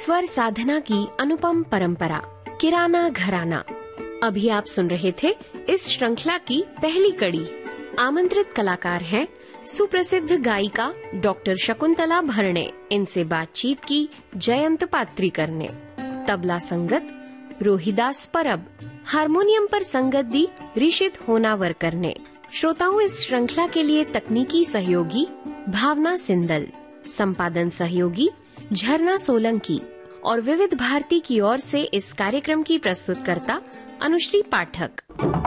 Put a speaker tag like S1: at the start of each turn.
S1: स्वर साधना की अनुपम परंपरा, किराना घराना। अभी आप सुन रहे थे इस श्रृंखला की पहली कड़ी। आमंत्रित कलाकार हैं सुप्रसिद्ध गायिका डॉक्टर शकुंतला भरणे। इनसे बातचीत की जयंत पात्रीकर ने। तबला संगत रोहिदास परब, हारमोनियम पर संगत दी ऋषित होनावरकर ने। श्रोताओं, इस श्रृंखला के लिए तकनीकी सहयोगी भावना सिंदल, संपादन सहयोगी झरना सोलंकी और विविध भारती की ओर से इस कार्यक्रम की प्रस्तुतकर्ता अनुश्री पाठक।